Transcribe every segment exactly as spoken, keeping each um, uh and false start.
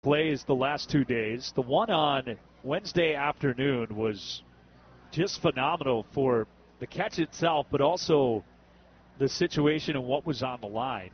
plays the last two days. The one on Wednesday afternoon was just phenomenal for the catch itself, but also the situation and what was on the line.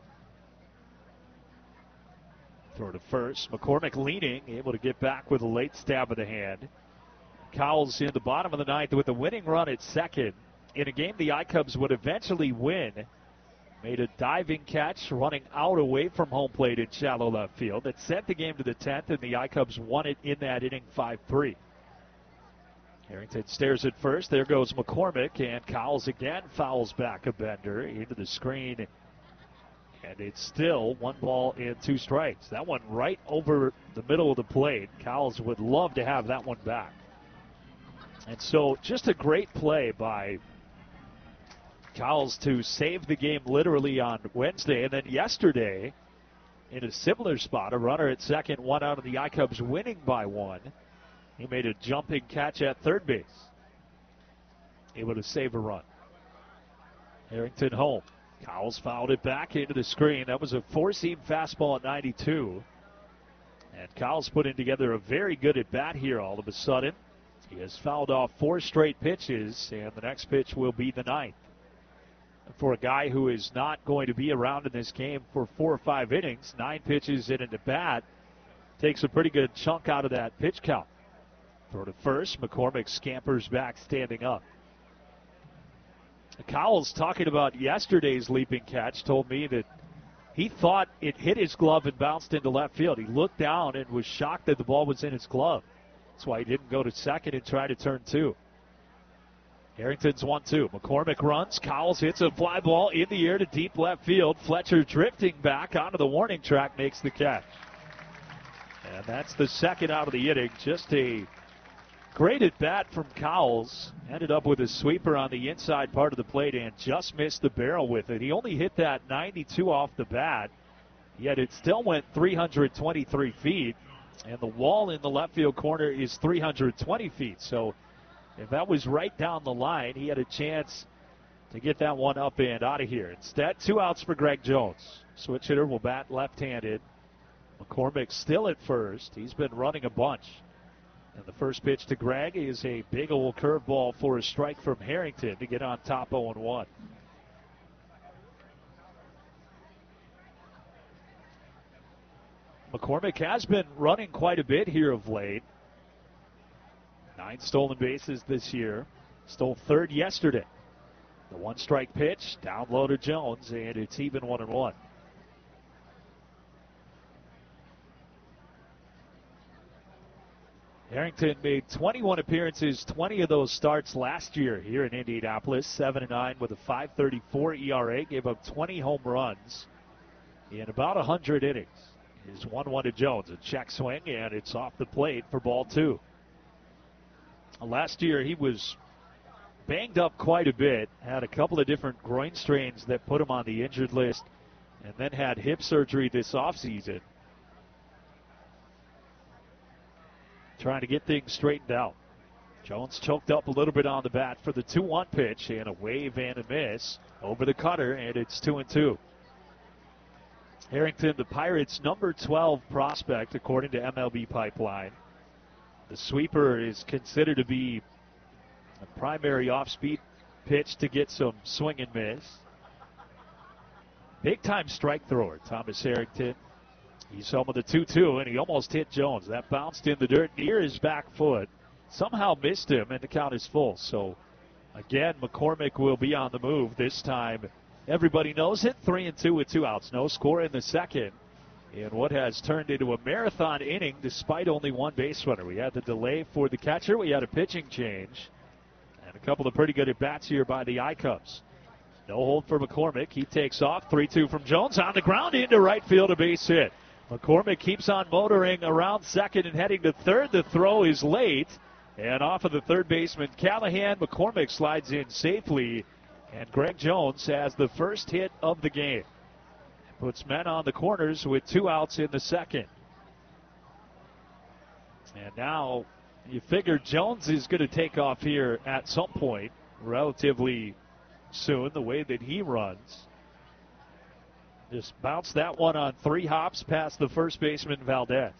Throw to first. McCormick leaning, able to get back with a late stab of the hand. Cowles in the bottom of the ninth with a winning run at second in a game the I-Cubs would eventually win. Made a diving catch running out away from home plate in shallow left field that sent the game to the tenth, and the I-Cubs won it in that inning five three. Harrington stares at first. There goes McCormick, and Cowles again fouls back a bender into the screen. And it's still one ball and two strikes. That one right over the middle of the plate. Cowles would love to have that one back. And so just a great play by Cowles to save the game literally on Wednesday. And then yesterday, in a similar spot, a runner at second, one out of the I-Cubs winning by one. He made a jumping catch at third base, able to save a run. Harrington home. Cowles fouled it back into the screen. That was a four-seam fastball at ninety-two. And Cowles putting together a very good at-bat here all of a sudden. He has fouled off four straight pitches, and the next pitch will be the ninth. For a guy who is not going to be around in this game for four or five innings, nine pitches in an at-bat takes a pretty good chunk out of that pitch count. Throw to first. McCormick scampers back, standing up. Cowles, talking about yesterday's leaping catch, told me that he thought it hit his glove and bounced into left field. He looked down and was shocked that the ball was in his glove. That's why he didn't go to second and try to turn two. Harrington's one two. McCormick runs. Cowles hits a fly ball in the air to deep left field. Fletcher drifting back onto the warning track makes the catch. And that's the second out of the inning. Just a great at bat from Cowles. Ended up with a sweeper on the inside part of the plate and just missed the barrel with it. He only hit that ninety-two off the bat, yet it still went three hundred twenty-three feet. And the wall in the left field corner is three hundred twenty feet. So if that was right down the line, he had a chance to get that one up and out of here. Instead, two outs for Greg Jones. Switch hitter will bat left-handed. McCormick still at first. He's been running a bunch. And the first pitch to Greg is a big old curveball for a strike from Harrington to get on top oh one. McCormick has been running quite a bit here of late. Nine stolen bases this year. Stole third yesterday. The one strike pitch, down low to Jones, and it's even one and one. Harrington made twenty-one appearances, twenty of those starts last year here in Indianapolis. seven and nine with a five thirty-four E R A. Gave up twenty home runs in about one hundred innings. Here's one one to Jones. A check swing, and it's off the plate for ball two. Last year he was banged up quite a bit. Had a couple of different groin strains that put him on the injured list, and then had hip surgery this offseason. Trying to get things straightened out. Jones choked up a little bit on the bat for the two one pitch, and a wave and a miss over the cutter, and it's two and two. Harrington, the Pirates' number twelve prospect, according to M L B Pipeline. The sweeper is considered to be a primary off-speed pitch to get some swing and miss. Big-time strike thrower, Thomas Harrington. He's home with a two two, and he almost hit Jones. That bounced in the dirt near his back foot. Somehow missed him, and the count is full. So, again, McCormick will be on the move this time. Everybody knows it. Three and two with two outs. No score in the second. In what has turned into a marathon inning despite only one base runner. We had the delay for the catcher. We had a pitching change. And a couple of pretty good at-bats here by the I-Cubs. No hold for McCormick. He takes off. three two from Jones. On the ground into right field, a base hit. McCormick keeps on motoring around second and heading to third. The throw is late. And off of the third baseman, Callahan. McCormick slides in safely. And Greg Jones has the first hit of the game. Puts men on the corners with two outs in the second. And now you figure Jones is going to take off here at some point relatively soon, the way that he runs. Just bounced that one on three hops past the first baseman, Valdez.